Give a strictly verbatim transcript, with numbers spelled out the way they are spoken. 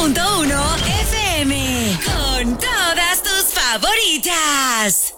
punto uno F M. Con todas tus favoritas.